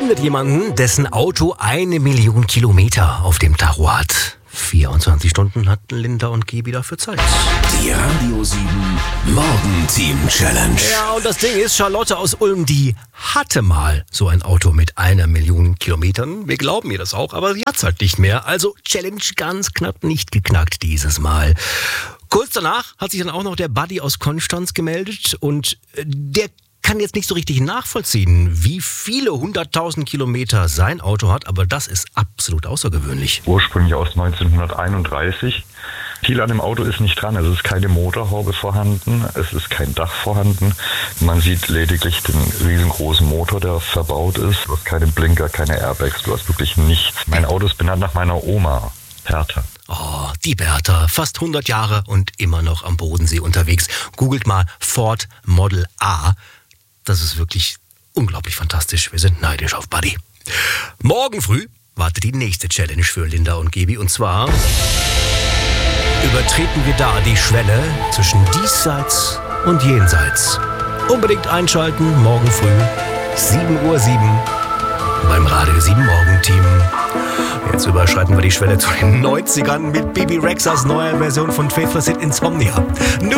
findet jemanden, dessen Auto 1 Million Kilometer auf dem Tacho hat. 24 Stunden hatten Linda und Gibi dafür Zeit. Die Radio 7 Morgenteam Challenge. Ja, und das Ding ist, Charlotte aus Ulm, die hatte mal so ein Auto mit 1 Million Kilometern. Wir glauben ihr das auch, aber sie hat's halt nicht mehr. Also Challenge ganz knapp nicht geknackt dieses Mal. Kurz danach hat sich dann auch noch der Buddy aus Konstanz gemeldet und der kann jetzt nicht so richtig nachvollziehen, wie viele 100.000 Kilometer sein Auto hat, aber das ist absolut außergewöhnlich. Ursprünglich aus 1931. Viel an dem Auto ist nicht dran. Es ist keine Motorhaube vorhanden, es ist kein Dach vorhanden. Man sieht lediglich den riesengroßen Motor, der verbaut ist. Du hast keine Blinker, keine Airbags, du hast wirklich nichts. Mein Auto ist benannt nach meiner Oma, Hertha. Oh, die Bertha, fast 100 Jahre und immer noch am Bodensee unterwegs. Googelt mal Ford Model A. Das ist wirklich unglaublich fantastisch. Wir sind neidisch auf Buddy. Morgen früh wartet die nächste Challenge für Linda und Gibi. Und zwar übertreten wir da die Schwelle zwischen diesseits und jenseits. Unbedingt einschalten, morgen früh, 7:07 Uhr beim Radio 7 Morgenteam. Jetzt überschreiten wir die Schwelle zu den 90ern mit Bibi Rexhas neuer Version von Faithless Hit Insomnia.